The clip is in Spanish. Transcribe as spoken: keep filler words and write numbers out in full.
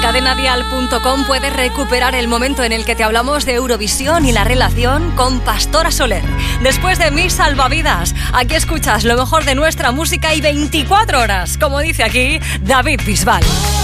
cadena dial punto com puedes recuperar el momento en el que te hablamos de Eurovisión y la relación con Pastora Soler. Después de Mis Salvavidas, aquí escuchas lo mejor de nuestra música y veinticuatro horas, como dice aquí David Bisbal.